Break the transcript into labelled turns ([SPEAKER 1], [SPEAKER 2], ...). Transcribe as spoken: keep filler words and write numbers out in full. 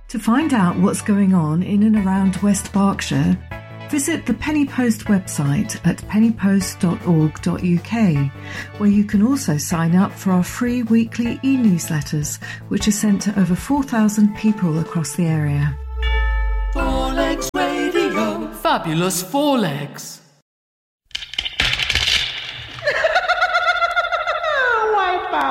[SPEAKER 1] To find out what's going on in and around West Berkshire, visit the Penny Post website at penny post dot org dot U K, where you can also sign up for our free weekly e-newsletters, which are sent to over four thousand people across the area.
[SPEAKER 2] Four Legs Radio.
[SPEAKER 3] Fabulous Four Legs.